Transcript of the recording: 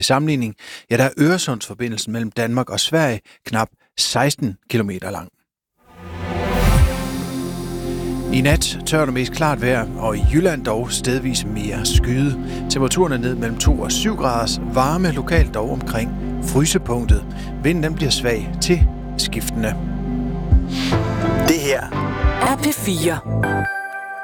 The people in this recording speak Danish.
sammenligning, ja, der er Øresundsforbindelsen mellem Danmark og Sverige knap 16 kilometer lang. I nat tørt og mest klart vejr, og i Jylland dog stedvis mere skyde. Temperaturen er ned mellem 2 og 7 graders, varme lokalt dog omkring frysepunktet. Vinden den bliver svag til skiftende. Det her er P4.